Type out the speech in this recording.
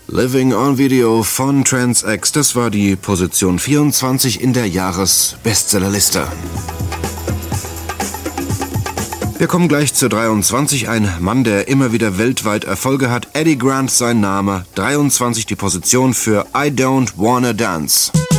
Living on Video von Trans X, das war die Position 24 in der Jahresbestsellerliste. Wir kommen gleich zur 23, ein Mann, der immer wieder weltweit Erfolge hat. Eddie Grant sein Name, 23 die Position für I Don't Wanna Dance.